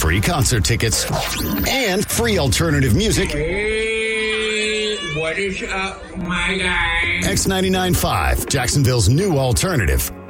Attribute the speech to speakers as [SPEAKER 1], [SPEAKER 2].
[SPEAKER 1] free concert tickets, and free alternative music.
[SPEAKER 2] Hey, what is up, my guy?
[SPEAKER 1] X99.5, Jacksonville's new alternative.